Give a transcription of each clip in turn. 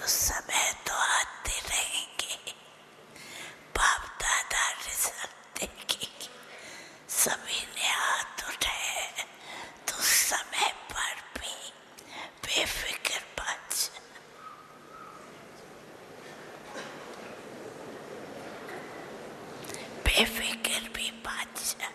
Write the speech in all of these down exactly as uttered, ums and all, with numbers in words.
तो समय तो आते रहेंगे, बाप दादा रिजल्ट देखेंगे। सभी ने हाथ उठाए तो समय पर भी बेफिक्र बच, बेफिक्र भी बच जाए।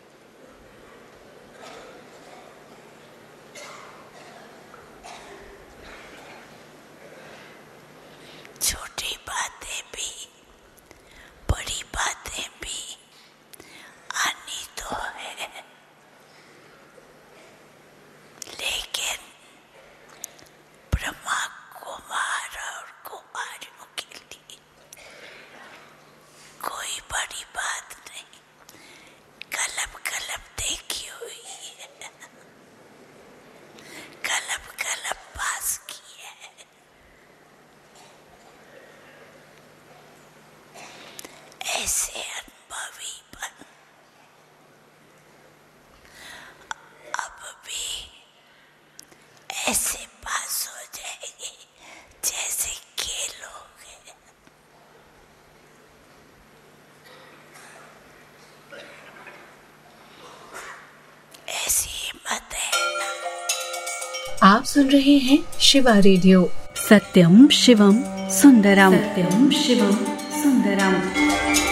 छोटी बातें भी, बड़ी बातें भी आनी तो है, लेकिन ब्रह्मा कुमार और कुमारियों के लिए कोई बड़ी बात नहीं। कलम कलम देखी हुई है, कलम कलम पास की है। ऐसे अनुभवी बन, अब भी ऐसे पास हो जाएंगे जैसे खेल हो गए। ऐसी हिम्मत है ना। आप सुन रहे हैं शिवा रेडियो। सत्यम शिवम सुंदरम। सत्यम शिवम सुंदरम।